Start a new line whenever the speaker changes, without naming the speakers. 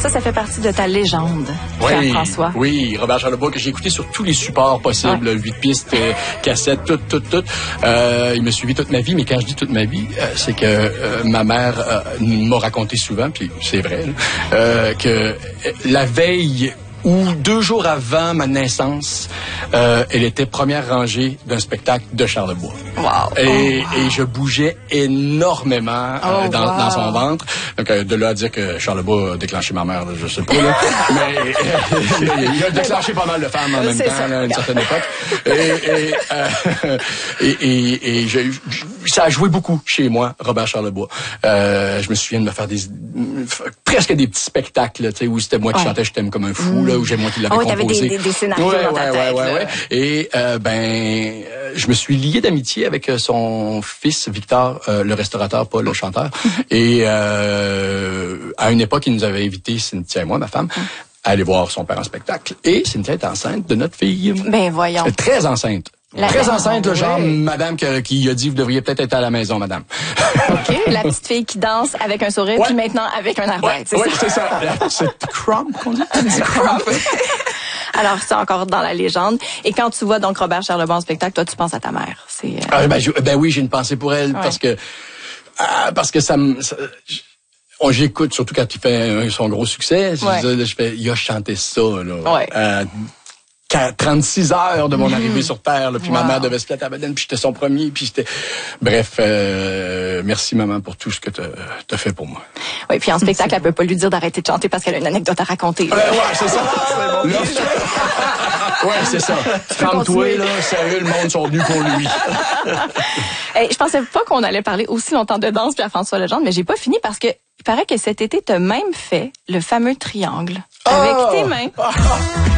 Ça fait partie de ta légende, Pierre-François.
Oui, Robert Charlebois, que j'ai écouté sur tous les supports possibles, 8 pistes, cassettes, tout. Il m'a suivi toute ma vie, mais quand je dis toute ma vie, c'est que ma mère m'a raconté souvent, puis c'est vrai, que la veille ou 2 jours avant ma naissance, elle était première rangée d'un spectacle de Charlebois.
Wow.
Et je bougeais énormément dans son ventre. Donc, de là à dire que Charlebois a déclenché ma mère, je sais pas, là. Mais il a déclenché pas mal de femmes en même temps, là, à une certaine époque. Et ça a joué beaucoup chez moi, Robert Charlebois. Je me souviens de me faire presque des petits spectacles, tu sais, où c'était moi qui chantais « Je t'aime comme un fou », là, où j'ai moi qui l'avais composé.
T'avais des scénarios dans ta tête.
Ouais. Et je me suis lié d'amitié avec son fils Victor, le restaurateur, pas le chanteur. Et à une époque, il nous avait invités, Cynthia et moi, ma femme, à aller voir son père en spectacle. Et Cynthia est enceinte de notre fille.
Ben voyons.
Très enceinte. Très enceinte, genre madame qui a dit vous devriez peut-être être à la maison, madame.
OK. La petite fille qui danse avec un sourire, puis maintenant avec un arbalète.
C'est ça. C'est crump qu'on dit.
Alors, c'est encore dans la légende. Et quand tu vois donc Robert Charlebois en spectacle, toi, tu penses à ta mère.
Oui, j'ai une pensée pour elle parce que ça me... J'écoute, surtout quand il fait son gros succès. Il a chanté ça, là. 36 heures de mon arrivée sur Terre, là, puis ma mère devait se plater à Baden, puis j'étais son premier, puis j'étais... Bref, merci maman pour tout ce que t'as fait pour moi.
Oui, puis en spectacle, elle peut pas lui dire d'arrêter de chanter parce qu'elle a une anecdote à raconter.
C'est ça. C'est ça. Calme-toi, là, sérieux, le monde sont venus pour lui.
Je pensais pas qu'on allait parler aussi longtemps de danse, Pierre-François Legendre, mais j'ai pas fini parce que il paraît que cet été, t'as même fait le fameux triangle avec tes mains.